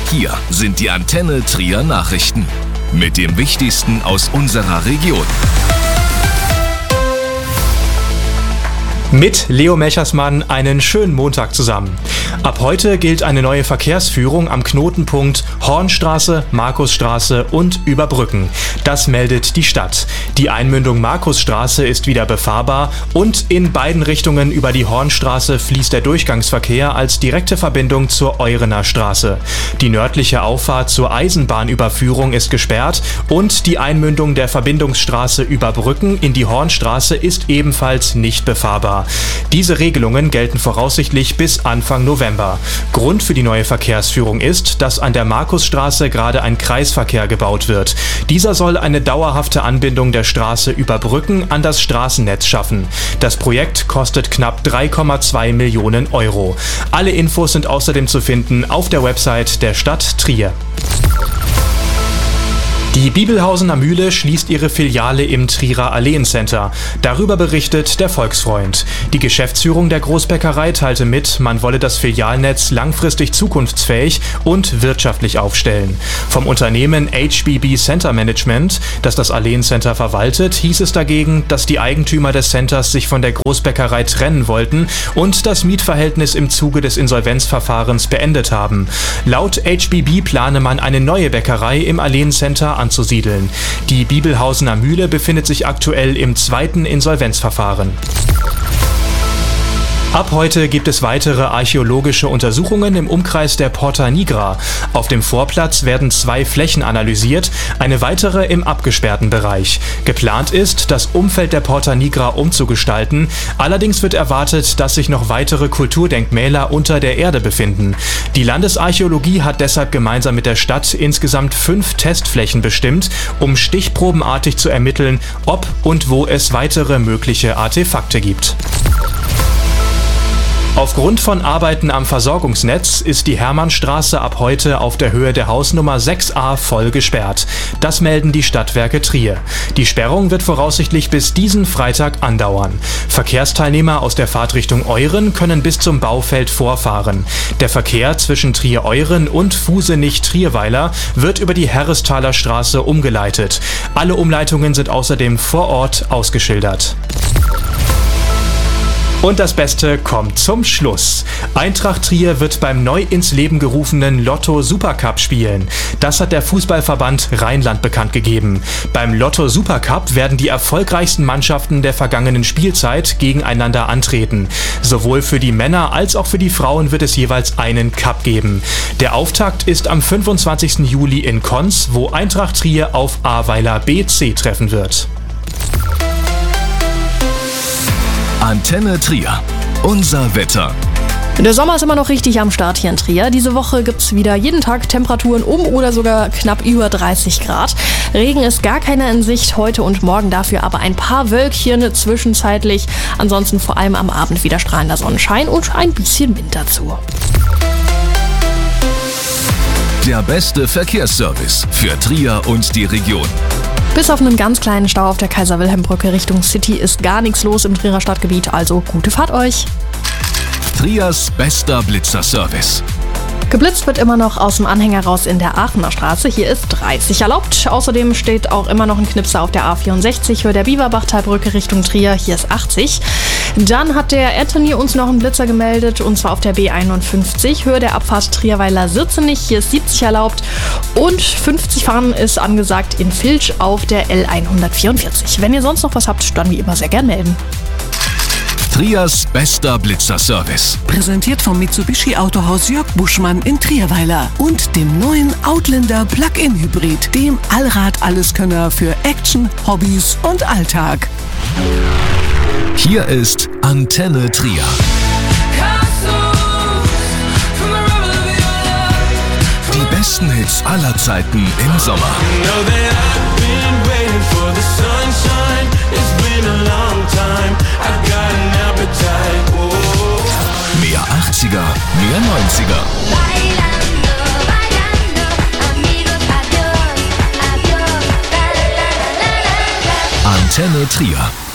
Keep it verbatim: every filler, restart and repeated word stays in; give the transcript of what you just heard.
Hier sind die Antenne Trier Nachrichten mit dem Wichtigsten aus unserer Region. Mit Leo Melchersmann einen schönen Montag zusammen. Ab heute gilt eine neue Verkehrsführung am Knotenpunkt Hornstraße, Markusstraße und Überbrücken. Das meldet die Stadt. Die Einmündung Markusstraße ist wieder befahrbar und in beiden Richtungen über die Hornstraße fließt der Durchgangsverkehr als direkte Verbindung zur Eurener Straße. Die nördliche Auffahrt zur Eisenbahnüberführung ist gesperrt und die Einmündung der Verbindungsstraße Überbrücken in die Hornstraße ist ebenfalls nicht befahrbar. Diese Regelungen gelten voraussichtlich bis Anfang November. Grund für die neue Verkehrsführung ist, dass an der Markusstraße gerade ein Kreisverkehr gebaut wird. Dieser soll eine dauerhafte Anbindung der Straße Überbrücken an das Straßennetz schaffen. Das Projekt kostet knapp drei Komma zwei Millionen Euro. Alle Infos sind außerdem zu finden auf der Website der Stadt Trier. Die Bibelhausener Mühle schließt ihre Filiale im Trierer Alleencenter. Darüber berichtet der Volksfreund. Die Geschäftsführung der Großbäckerei teilte mit, man wolle das Filialnetz langfristig zukunftsfähig und wirtschaftlich aufstellen. Vom Unternehmen H B B Center Management, das das Alleencenter verwaltet, hieß es dagegen, dass die Eigentümer des Centers sich von der Großbäckerei trennen wollten und das Mietverhältnis im Zuge des Insolvenzverfahrens beendet haben. Laut H B B plane man eine neue Bäckerei im Alleencenter anzusiedeln. Die Bibelhausener Mühle befindet sich aktuell im zweiten Insolvenzverfahren. Ab heute gibt es weitere archäologische Untersuchungen im Umkreis der Porta Nigra. Auf dem Vorplatz werden zwei Flächen analysiert, eine weitere im abgesperrten Bereich. Geplant ist, das Umfeld der Porta Nigra umzugestalten. Allerdings wird erwartet, dass sich noch weitere Kulturdenkmäler unter der Erde befinden. Die Landesarchäologie hat deshalb gemeinsam mit der Stadt insgesamt fünf Testflächen bestimmt, um stichprobenartig zu ermitteln, ob und wo es weitere mögliche Artefakte gibt. Aufgrund von Arbeiten am Versorgungsnetz ist die Hermannstraße ab heute auf der Höhe der Hausnummer sechs a voll gesperrt. Das melden die Stadtwerke Trier. Die Sperrung wird voraussichtlich bis diesen Freitag andauern. Verkehrsteilnehmer aus der Fahrtrichtung Euren können bis zum Baufeld vorfahren. Der Verkehr zwischen Trier-Euren und Fusenich-Trierweiler wird über die Herrestaler Straße umgeleitet. Alle Umleitungen sind außerdem vor Ort ausgeschildert. Und das Beste kommt zum Schluss. Eintracht Trier wird beim neu ins Leben gerufenen Lotto Supercup spielen. Das hat der Fußballverband Rheinland bekannt gegeben. Beim Lotto Supercup werden die erfolgreichsten Mannschaften der vergangenen Spielzeit gegeneinander antreten. Sowohl für die Männer als auch für die Frauen wird es jeweils einen Cup geben. Der Auftakt ist am fünfundzwanzigsten Juli in Konz, wo Eintracht Trier auf Ahrweiler B C treffen wird. Antenne Trier. Unser Wetter. Der Sommer ist immer noch richtig am Start hier in Trier. Diese Woche gibt es wieder jeden Tag Temperaturen um oder sogar knapp über dreißig Grad. Regen ist gar keiner in Sicht, heute und morgen dafür aber ein paar Wölkchen zwischenzeitlich. Ansonsten vor allem am Abend wieder strahlender Sonnenschein und ein bisschen Wind dazu. Der beste Verkehrsservice für Trier und die Region. Bis auf einen ganz kleinen Stau auf der Kaiser-Wilhelm-Brücke Richtung City ist gar nichts los im Trierer Stadtgebiet, also gute Fahrt euch. Triers bester Blitzerservice. Geblitzt wird immer noch aus dem Anhänger raus in der Aachener Straße. Hier ist dreißig erlaubt. Außerdem steht auch immer noch ein Knipser auf der A vierundsechzig für der Bieberbachtalbrücke Richtung Trier. Hier ist achtzig. Dann hat der Anthony uns noch einen Blitzer gemeldet und zwar auf der B einundfünfzig Höhe der Abfahrt Trierweiler-Sirzenich. Hier ist siebzig erlaubt und fünfzig fahren ist angesagt in Filch auf der L hundertvierundvierzig. Wenn ihr sonst noch was habt, dann wie immer sehr gern melden. Triers bester Blitzerservice. Präsentiert vom Mitsubishi Autohaus Jörg Buschmann in Trierweiler und dem neuen Outlander Plug-in Hybrid, dem Allrad-Alleskönner für Action, Hobbys und Alltag. Hier ist Antenne Trier. Die besten Hits aller Zeiten im Sommer. Mehr achtziger, mehr neunziger. Antenne Trier.